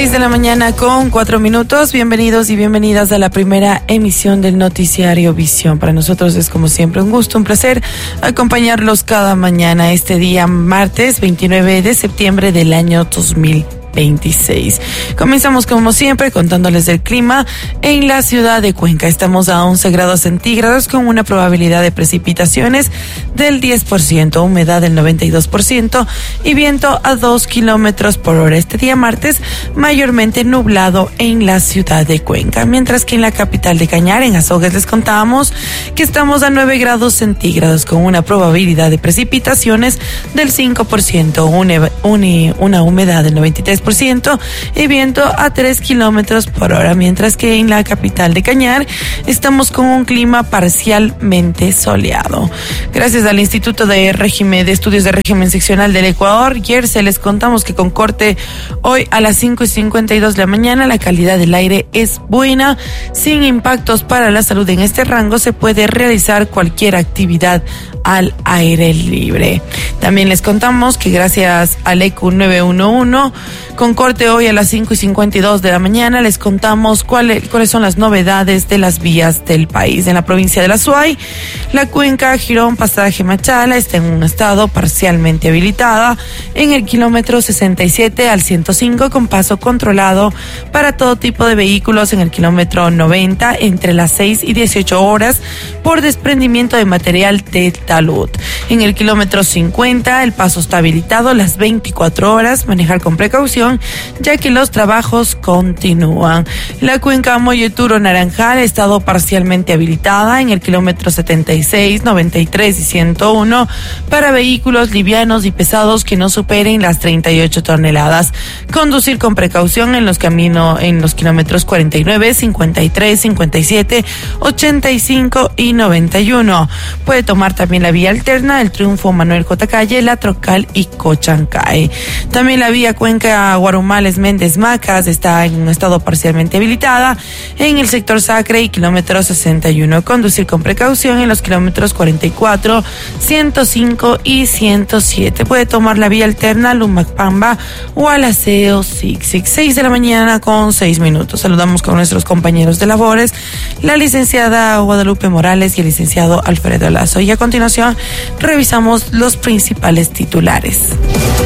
6 de la mañana con 4 minutos. Bienvenidos y bienvenidas a la primera emisión del noticiario Visión. Para nosotros es como siempre un gusto, un placer acompañarlos cada mañana este día martes 29 de septiembre del año 2026. Comenzamos como siempre contándoles del clima en la ciudad de Cuenca. Estamos a 11 grados centígrados con una probabilidad de precipitaciones del 10%, humedad del 92% y viento a 2 kilómetros por hora. Este día martes mayormente nublado en la ciudad de Cuenca, mientras que en la capital de Cañar, en Azogues, les contábamos que estamos a 9 grados centígrados con una probabilidad de precipitaciones del 5%, una humedad del 93% y viento a 3 kilómetros por hora, mientras que en la capital de Cañar estamos con un clima parcialmente soleado. Gracias al Instituto de Estudios de Régimen Seccional del Ecuador, YERSE, les contamos que con corte hoy a las 5:52 de la mañana la calidad del aire es buena, sin impactos para la salud. En este rango se puede realizar cualquier actividad al aire libre. También les contamos que gracias al ECU 911, con corte hoy a las 5:52 de la mañana, les contamos cuáles son las novedades de las vías del país. En la provincia de la Suay, la cuenca Girón Pasaje Machala está en un estado parcialmente habilitada en el kilómetro 67 al 105 con paso controlado para todo tipo de vehículos en el kilómetro 90 entre las 6 y 18 horas por desprendimiento de material de talud. En el kilómetro 50 el paso está habilitado las 24 horas, manejar con precaución ya que los trabajos continúan. La cuenca Molleturo Naranjal ha estado parcialmente habilitada en el kilómetro 76, 93 y 101 para vehículos livianos y pesados que no superen las 38 toneladas. Conducir con precaución en los kilómetros 49, 53, 57, 85 y 91. Puede tomar también la vía alterna, el Triunfo Manuel J. Calle, La Trocal y Cochancay. También la vía Cuenca Guarumales Méndez Macas está en un estado parcialmente habilitada en el sector Sacre y kilómetro 61. Conducir con precaución en los kilómetros 44, 105 y 107. Puede tomar la vía alterna Lumacpamba o Alaceo Sixix. 6 de la mañana con 6 minutos. Saludamos con nuestros compañeros de labores, la licenciada Guadalupe Morales y el licenciado Alfredo Lazo. Y a continuación revisamos los principales titulares.